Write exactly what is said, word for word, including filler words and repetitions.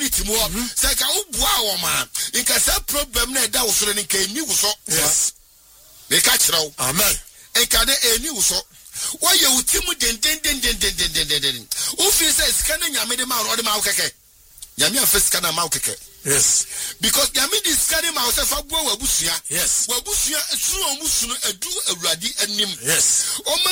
community mo say ka ubua wo ma inka say problem na da wo so ne nka ni wo so yes me ka kire amen inka na eni wo so wo ye utimu den den den den den den den o fi say sika na nyame de ma ro de ma wo keke nyame afa sika na ma wo keke yes because nyame di sika de ma wo say fa bua wa busua yes wa busua su o musu no adu awurade anim yes o